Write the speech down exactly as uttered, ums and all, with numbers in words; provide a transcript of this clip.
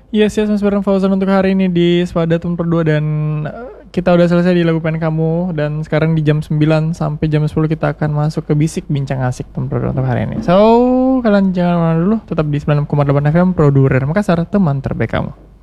Yes, yes, Mas bareng Fauzan untuk hari ini di Spada Tumpur dua dan eh, kita udah selesai di lagu pengen kamu dan sekarang di jam sembilan sampai jam sepuluh kita akan masuk ke Bisik Bincang Asik Tumpur dua untuk hari ini. So, kalian jangan mana dulu, tetap di sembilan puluh enam koma delapan F M Produrer Makassar, teman terbaik kamu.